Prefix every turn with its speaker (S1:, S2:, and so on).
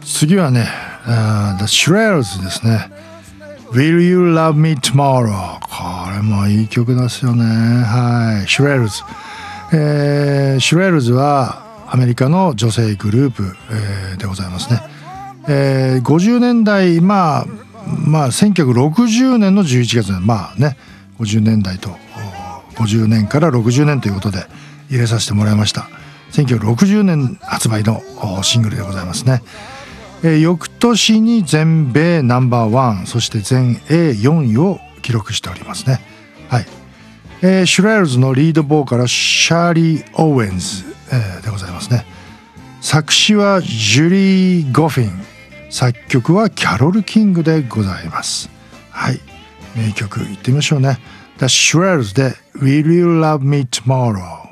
S1: 次はね、The Shirelles ですね。Will You Love Me Tomorrow。これもいい曲ですよね。はい、Shirelles。Shirelles はアメリカの女性グループ、でございますね。50年代、まあ1960年の11月、まあね、50年代と50年から60年ということで入れさせてもらいました。1960年発売のシングルでございますね。翌年に全米ナンバーワン、そして全英4位を記録しておりますね。はい。シュレールズのリードボーカルシャーリー・オーエンズ、でございますね。作詞はジュリー・ゴフィン、作曲はキャロル・キングでございます。はい、名曲いってみましょうね。The Shirelles で Will You Love Me Tomorrow。